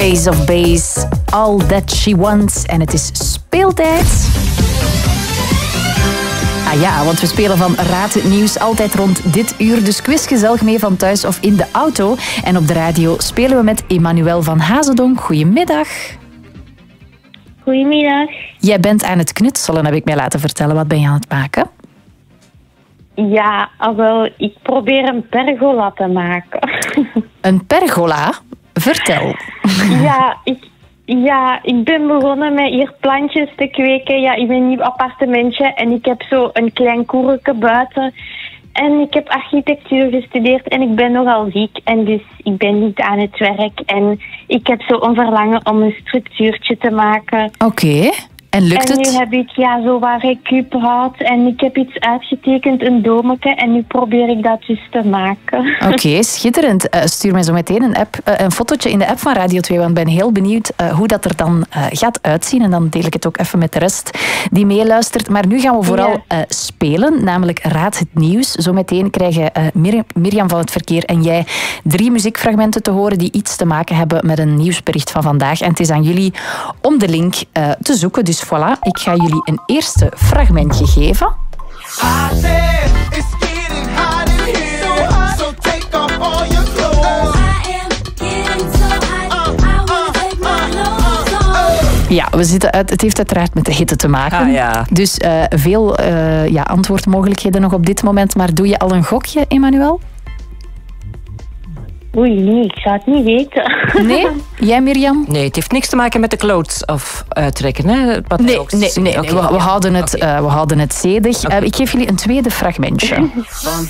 Ace of Base, All That She Wants. En het is speeltijd. Ah ja, want we spelen van Raad het Nieuws altijd rond dit uur. Dus quiz gezellig mee van thuis of in de auto. En op de radio spelen we met Emmanuel van Hazendonk. Goedemiddag. Goedemiddag. Jij bent aan het knutselen, heb ik mij laten vertellen. Wat ben je aan het maken? Ja, wel, ik probeer een pergola te maken. Een pergola? Vertel. Ik ben begonnen met hier plantjes te kweken. Ja, in een nieuw appartementje. En ik heb zo een klein koerke buiten. En ik heb architectuur gestudeerd en ik ben nogal ziek. En dus ik ben niet aan het werk. En ik heb zo een verlangen om een structuurtje te maken. Oké. En lukt het? En nu heb ik zo wat recuuphout en ik heb iets uitgetekend, een domeke. En nu probeer ik dat dus te maken. Oké, schitterend. Stuur mij zo meteen een fotootje in de app van Radio 2, want ik ben heel benieuwd hoe dat er dan gaat uitzien. En dan deel ik het ook even met de rest die meeluistert. Maar nu gaan we vooral spelen, namelijk Raad het Nieuws. Zometeen krijgen Mirjam van het Verkeer en jij 3 muziekfragmenten te horen die iets te maken hebben met een nieuwsbericht van vandaag. En het is aan jullie om de link te zoeken. Dus voilà, ik ga jullie een eerste fragmentje geven. Ja, het heeft uiteraard met de hitte te maken. Ah, ja. Dus veel antwoordmogelijkheden nog op dit moment. Maar doe je al een gokje, Emmanuel? Oei, nee, ik zou het niet weten. Nee? Jij, Mirjam? Nee, het heeft niks te maken met de clothes of uittrekken. Hè? Nee. Okay, we houden het zedig. Ik geef jullie een tweede fragmentje. Van